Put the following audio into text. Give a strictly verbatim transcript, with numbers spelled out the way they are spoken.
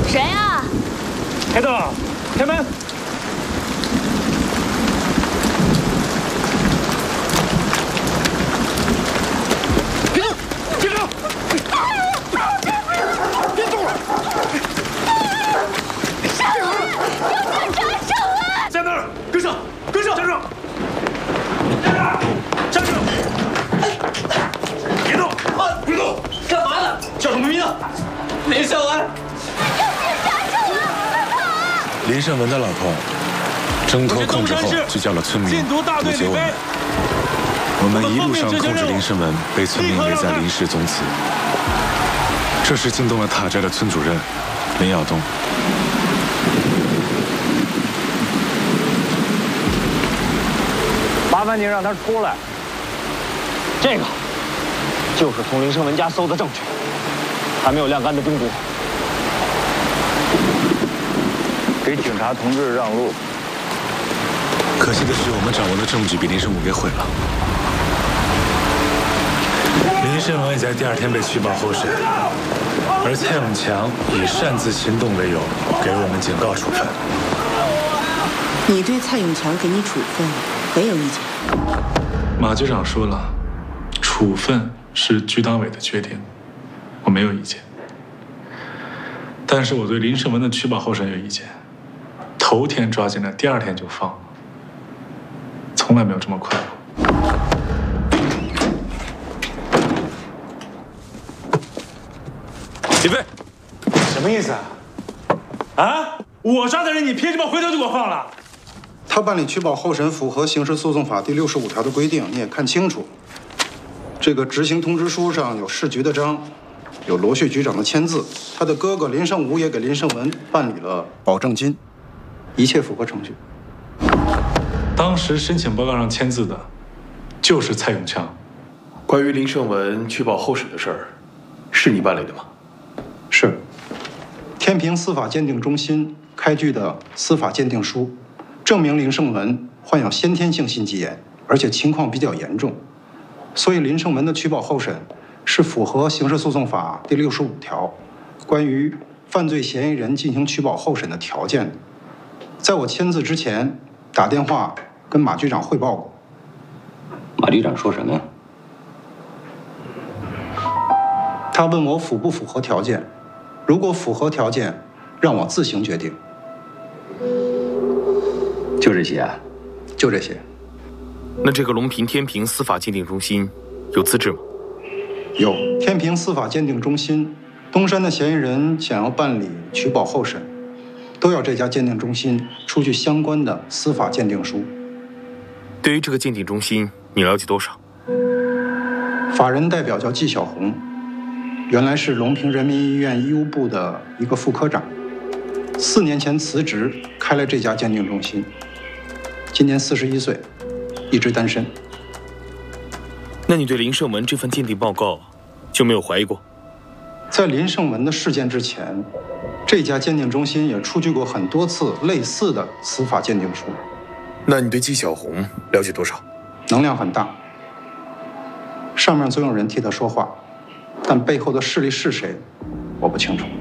谁啊？ 开灯，开门！别动！别动！别动了！ 上来！有警察上来！ 在那儿，跟上，跟上！站住！站住！别动！别动！ 干嘛呢？ 叫什么名字？ 林胜文。 林胜文的老婆挣脱控制后，就叫了村民禁毒大队李飞。 我们一路上控制林胜文，被村民围在临时宗祠。这时惊动了塔寨的村主任林耀东。 麻烦您让他出来。这个就是从林胜文家搜的证据，还没有晾干的冰毒。给警察同志让路。 可惜的是，我们掌握的证据被林胜武给毁了。林胜文也在第二天被取保候审，而蔡永强以擅自行动为由，给我们警告处分。 你对蔡永强给你处分很有意见？ 马局长说了，处分是局党委的决定，我没有意见。但是我对林胜文的取保候审有意见。头天抓进来，第二天就放，从来没有这么快过。 李飞，什么意思啊？啊！我抓的人，你凭什么回头就给我放了？ 他办理取保候审符合刑事诉讼法第六十五条的规定，你也看清楚。这个执行通知书上有市局的章，有罗旭局长的签字，他的哥哥林胜武也给林胜文办理了保证金。一切符合程序。 当时申请报告上签字的，就是蔡永强。 关于林胜文取保候审的事儿，是你办理的吗？ 是。天平司法鉴定中心开具的司法鉴定书，证明林胜文患有先天性心肌炎，而且情况比较严重，所以林胜文的取保候审是符合刑事诉讼法第六十五条关于犯罪嫌疑人进行取保候审的条件的。在我签字之前，打电话跟马局长汇报过。 马局长说什么呀？ 他问我符不符合条件，如果符合条件，让我自行决定。 就这些啊？ 就这些。 那这个隆平天平司法鉴定中心有资质吗？ 有。天平司法鉴定中心，东山的嫌疑人想要办理取保候审，都要这家鉴定中心出具相关的司法鉴定书。 对于这个鉴定中心，你了解多少？ 法人代表叫纪晓红，原来是隆平人民医院医务部的一个副科长，四年前辞职开了这家鉴定中心，今年四十一岁，一直单身。 那你对林胜文这份鉴定报告就没有怀疑过？ 在林胜文的事件之前，这家鉴定中心也出具过很多次类似的司法鉴定书。 那你对纪晓红了解多少？ 能量很大，上面总有人替他说话，但背后的势力是谁，我不清楚。